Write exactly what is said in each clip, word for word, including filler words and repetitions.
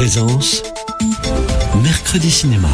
Présence, Mercredi Cinéma.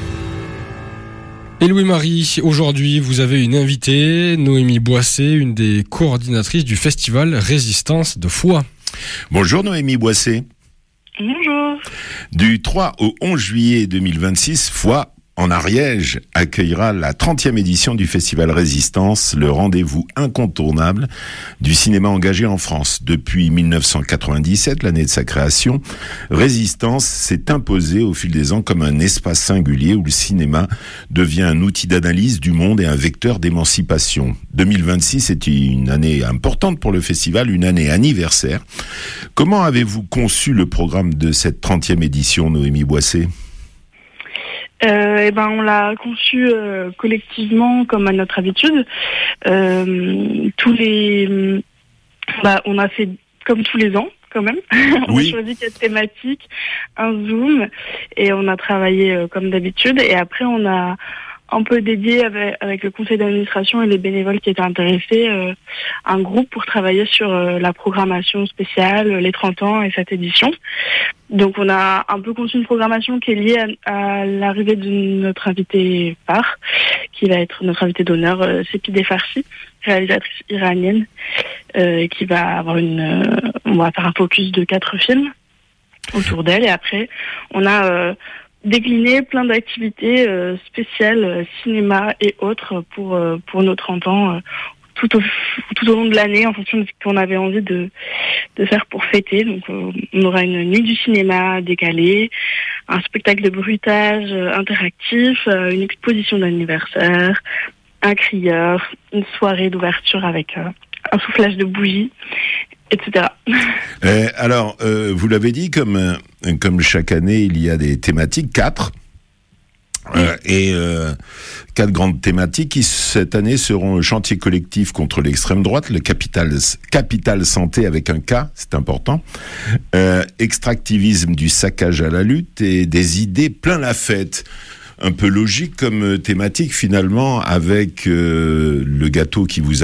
Et Louis-Marie, aujourd'hui vous avez une invitée, Noémie Boissé, une des coordinatrices du festival Résistance de Foix. Bonjour Noémie Boissé. Bonjour. Du trois au onze juillet deux mille vingt-six, Foix, en Ariège, accueillera la trentième édition du festival Résistance, le rendez-vous incontournable du cinéma engagé en France. Depuis dix-neuf cent quatre-vingt-dix-sept, l'année de sa création, Résistance s'est imposée au fil des ans comme un espace singulier où le cinéma devient un outil d'analyse du monde et un vecteur d'émancipation. deux mille vingt-six est une année importante pour le festival, une année anniversaire. Comment avez-vous conçu le programme de cette trentième édition, Noémie Boissé ? Euh, eh ben, on l'a conçu euh, collectivement, comme à notre habitude. Euh, tous les, bah, on a fait comme tous les ans, quand même. on Oui. a choisi quatre thématiques, un zoom, et on a travaillé euh, comme d'habitude. Et après, on a un peu dédié avec, avec le conseil d'administration et les bénévoles qui étaient intéressés, euh, un groupe pour travailler sur euh, la programmation spéciale, les trente ans et cette édition. Donc on a un peu conçu une programmation qui est liée à, à l'arrivée de notre invité phare, qui va être notre invité d'honneur, euh, Sepideh Farsi, réalisatrice iranienne, euh, qui va avoir une... Euh, on va faire un focus de quatre films autour d'elle. Et après, on a... Euh, décliner plein d'activités euh, spéciales, euh, cinéma et autres pour euh, pour nos trente ans euh, tout au tout au long de l'année en fonction de ce qu'on avait envie de de faire pour fêter. Donc euh, on aura une nuit du cinéma décalée, un spectacle de bruitage euh, interactif, euh, une exposition d'anniversaire, un crieur, une soirée d'ouverture avec euh, un soufflage de bougies, et cetera. Euh, alors, euh, vous l'avez dit, comme, euh, comme chaque année, il y a des thématiques, quatre, euh, et euh, quatre grandes thématiques qui, cette année, seront le chantier collectif contre l'extrême droite, le capital, capital santé avec un K, c'est important, euh, extractivisme du saccage à la lutte et des idées plein la fête. Un peu logique comme thématique, finalement, avec euh, le gâteau qui vous